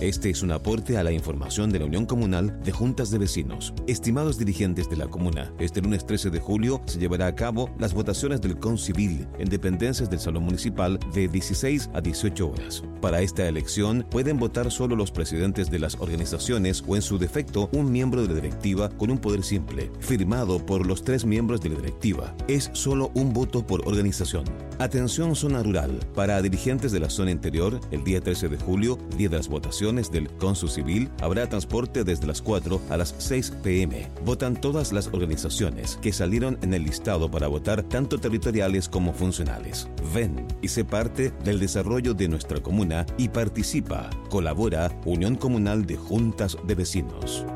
Este es un aporte a la información de la Unión Comunal de Juntas de Vecinos. Estimados dirigentes de la comuna, este lunes 13 de julio se llevará a cabo las votaciones del Concivil en dependencias del Salón Municipal de 16 a 18 horas. Para esta elección pueden votar solo los presidentes de las organizaciones o, en su defecto, un miembro de la directiva con un poder simple, firmado por los 3 miembros de la directiva. Es solo un voto por organización. Atención zona rural. Para dirigentes de la zona interior, el día 13 de julio, día de las votaciones del Consu Civil, habrá transporte desde las 4 a las 6 p.m. Votan todas las organizaciones que salieron en el listado para votar, tanto territoriales como funcionales. Ven y sé parte del desarrollo de nuestra comuna y participa. Colabora Unión Comunal de Juntas de Vecinos.